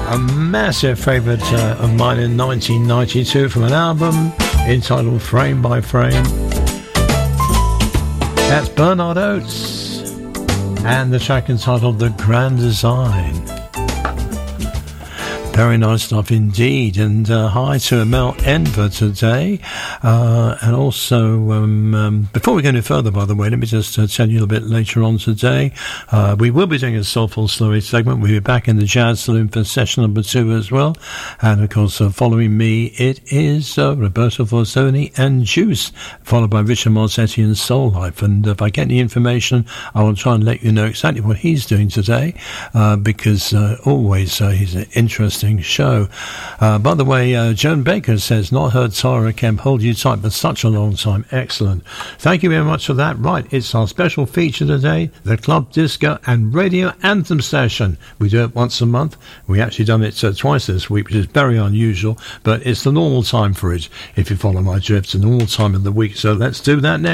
A massive favourite of mine in 1992 from an album entitled Frame by Frame. That's Bernard Oates and the track entitled The Grand Design. Very nice stuff indeed. And hi to Mel Enver today. And also, before we go any further, by the way, let me just tell you a little bit later on today. We will be doing a Soulful Slurry segment. We'll be back in the Jazz Saloon for session number 2 as well. And of course, following me, it is Roberto Forzoni and Juice, followed by Richard Marzetti and Soul Life. And if I get any information, I will try and let you know exactly what he's doing today, because always he's an interesting show. By the way, Joan Baker says, not heard Tara Kemp hold you tight for such a long time. Excellent. Thank you very much for that. Right, it's our special feature today, the Club Disco and Radio Anthem session. We do it once a month. We actually done it twice this week, which is very unusual, but it's the normal time for it. If you follow my drift, it's the normal time of the week. So let's do that next.